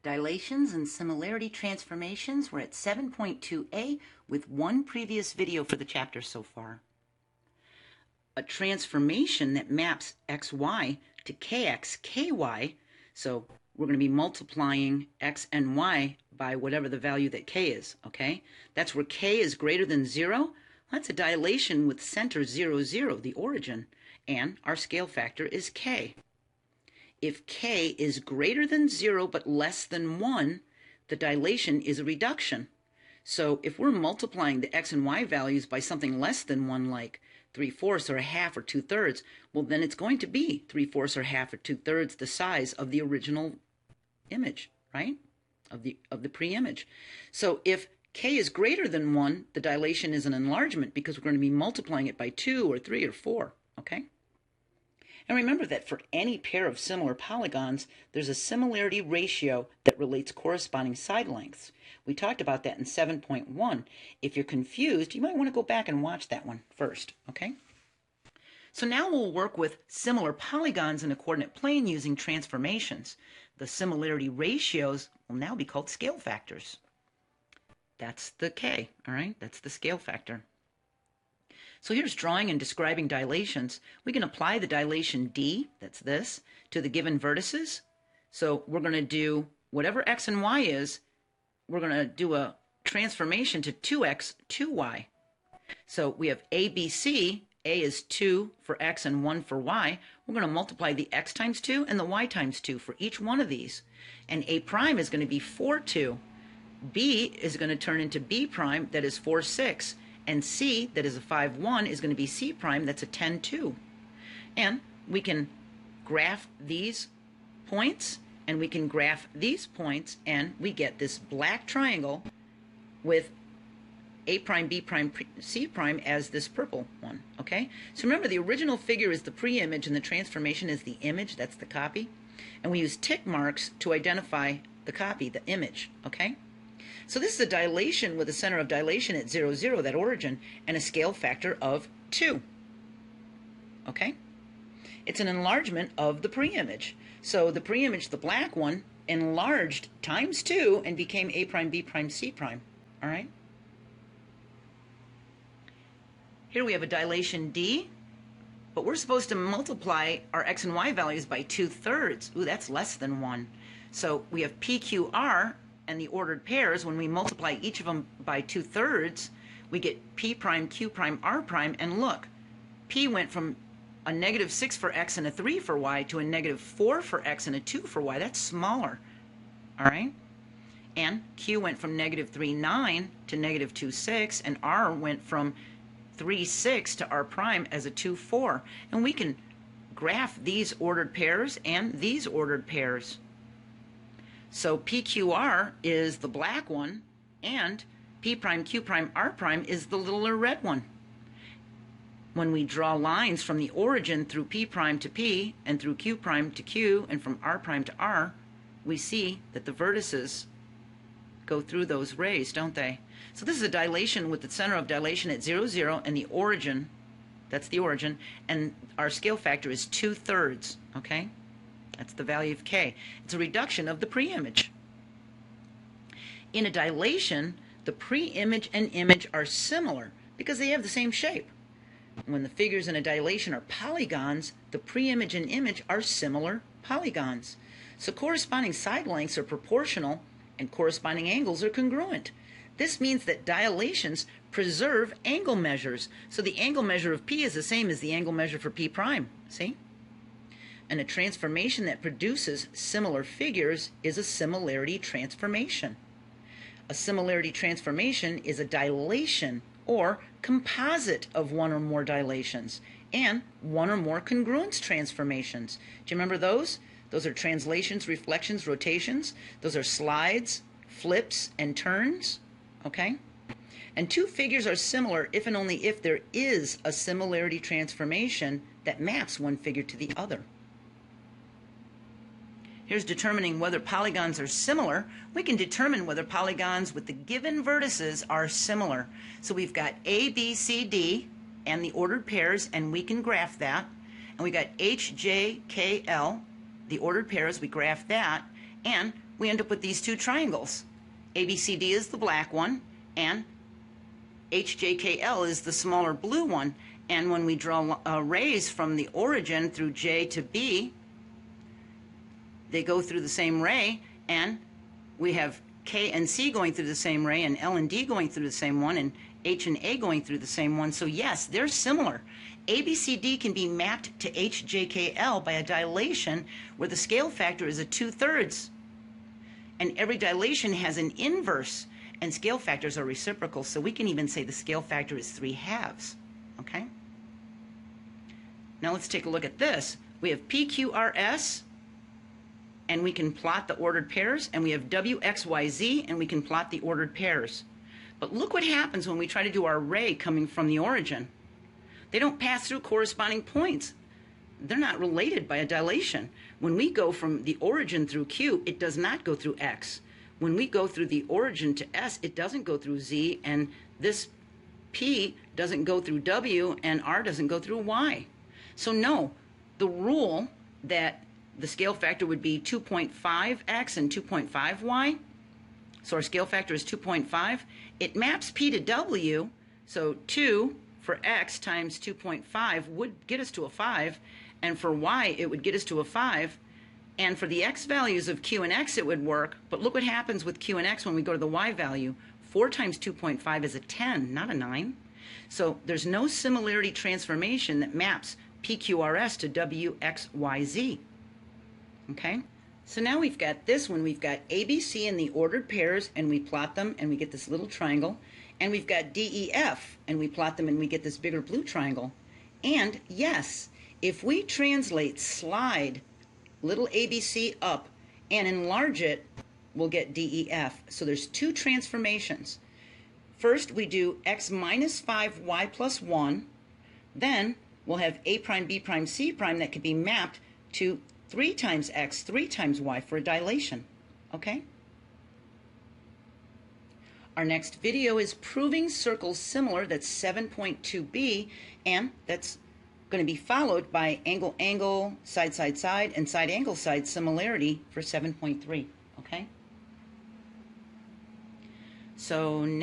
Dilations and similarity transformations. We're at 7.2a with one previous video for the chapter so far. A transformation that maps xy to kx, ky, so we're going to be multiplying x and y by whatever the value that k is, okay? That's where k is greater than 0. That's a dilation with center 0, 0, the origin, and our scale factor is k. If k is greater than 0 but less than 1, the dilation is a reduction. So if we're multiplying the x and y values by something less than 1, like 3/4 or a half or 2/3, well, then it's going to be 3/4 or half or 2/3 the size of the original image, right? Of the pre-image. So if k is greater than 1, the dilation is an enlargement because we're going to be multiplying it by 2 or 3 or 4, okay? And remember that for any pair of similar polygons, there's a similarity ratio that relates corresponding side lengths. We talked about that in 7.1. If you're confused, you might want to go back and watch that one first, okay? So now we'll work with similar polygons in a coordinate plane using transformations. The similarity ratios will now be called scale factors. That's the k, all right? That's the scale factor. So here's drawing and describing dilations. We can apply the dilation d, that's this, to the given vertices. So we're going to do whatever x and y is, we're going to do a transformation to 2x, 2y. So we have a, b, c. A is 2 for x and 1 for y. We're going to multiply the x times 2 and the y times 2 for each one of these. And a prime is going to be 4, 2. B is going to turn into b prime, that is 4, 6. And C, that is a 5, 1, is going to be C prime, that's a 10, 2. And we can graph these points, and we can graph these points, and we get this black triangle with A prime, B prime, C prime as this purple one, okay? So remember, the original figure is the pre-image, and the transformation is the image, that's the copy. And we use tick marks to identify the copy, the image, okay? So this is a dilation with a center of dilation at 0, 0, that origin, and a scale factor of 2. Okay? It's an enlargement of the pre-image. So the pre-image, the black one, enlarged times 2 and became A prime, B prime, C prime. All right? Here we have a dilation D, but we're supposed to multiply our x and y values by 2/3. Ooh, that's less than 1. So we have PQR, and the ordered pairs. When we multiply each of them by 2/3, we get P prime, Q prime, R prime, and look, P went from a -6 for x and a 3 for y to a -4 for x and a 2 for y. That's smaller, all right? And Q went from -3, 9 to -2, 6, and R went from 3, 6 to R prime as a 2, 4. And we can graph these ordered pairs and these ordered pairs. So PQR is the black one, and P prime, Q prime, R prime is the littler red one. When we draw lines from the origin through P prime to P, and through Q prime to Q, and from R prime to R, we see that the vertices go through those rays, don't they? So this is a dilation with the center of dilation at 0, 0, and the origin, that's the origin, and our scale factor is 2/3, okay? That's the value of k. It's a reduction of the pre-image. In a dilation, the pre-image and image are similar because they have the same shape. When the figures in a dilation are polygons, the pre-image and image are similar polygons. So corresponding side lengths are proportional and corresponding angles are congruent. This means that dilations preserve angle measures. So the angle measure of P is the same as the angle measure for P prime. See? And a transformation that produces similar figures is a similarity transformation. A similarity transformation is a dilation or composite of one or more dilations and one or more congruence transformations. Do you remember those? Those are translations, reflections, rotations. Those are slides, flips, and turns. Okay? And two figures are similar if and only if there is a similarity transformation that maps one figure to the other. Here's determining whether polygons are similar. We can determine whether polygons with the given vertices are similar. So we've got A, B, C, D, and the ordered pairs, and we can graph that. And we got H, J, K, L, the ordered pairs, we graph that. And we end up with these two triangles. ABCD is the black one, and HJKL is the smaller blue one. And when we draw rays from the origin through J to B, they go through the same ray, and we have K and C going through the same ray, and L and D going through the same one, and H and A going through the same one. So yes, they're similar. ABCD can be mapped to HJKL by a dilation where the scale factor is a 2/3. And every dilation has an inverse, and scale factors are reciprocal, so we can even say the scale factor is 3/2. Okay? Now let's take a look at this. We have PQRS, and we can plot the ordered pairs, and we have WXYZ, and we can plot the ordered pairs. But look what happens when we try to do our ray coming from the origin. They don't pass through corresponding points. They're not related by a dilation. When we go from the origin through Q, it does not go through X. When we go through the origin to S, it doesn't go through Z, and this P doesn't go through W, and R doesn't go through Y. So no, the rule that the scale factor would be 2.5X and 2.5Y, so our scale factor is 2.5, it maps P to W, so 2 for X times 2.5 would get us to a 5, and for Y it would get us to a 5, and for the X values of Q and X it would work, but look what happens with Q and X when we go to the Y value. 4 times 2.5 is a 10, not a 9. So there's no similarity transformation that maps PQRS to WXYZ. Okay? So now we've got this one. We've got ABC in the ordered pairs, and we plot them, and we get this little triangle. And we've got DEF, and we plot them, and we get this bigger blue triangle. And yes, if we slide little ABC up and enlarge it, we'll get DEF. So there's two transformations. First, we do X minus 5Y plus 1. Then we'll have A prime, B prime, C prime that can be mapped to 3 times X, 3 times Y for a dilation. Okay? Our next video is proving circles similar. That's 7.2b, and that's going to be followed by angle, angle, side, side, side, and side, angle, side similarity for 7.3. Okay? So